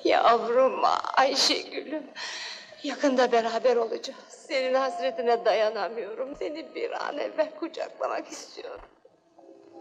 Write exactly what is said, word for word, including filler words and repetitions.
Yavrum, Ayşegül'üm. Yakında beraber olacağız. Senin hasretine dayanamıyorum. Seni bir an evvel kucaklamak istiyorum.